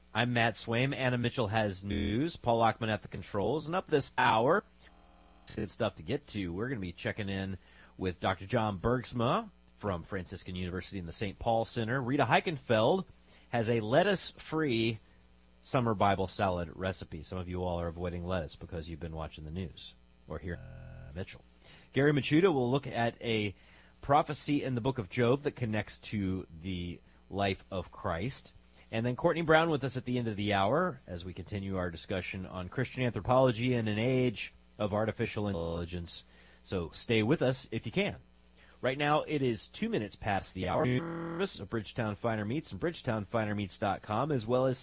I'm Matt Swaim. Anna Mitchell has news. Paul Lockman at the controls. And up this hour, good stuff to get to. We're going to be checking in with Dr. John Bergsma from Franciscan University in the St. Paul Center. Rita Heichenfeld has a lettuce-free summer Bible salad recipe. Some of you all are avoiding lettuce because you've been watching the news or hearing Mitchell. Gary Machuda will look at a prophecy in the book of Job that connects to the life of Christ. And then Courtney Brown with us at the end of the hour as we continue our discussion on Christian anthropology in an age of artificial intelligence. So stay with us if you can. Right now it is 2 minutes past the hour. Of Bridgetown Finer Meats and BridgetownFinerMeats.com, as well as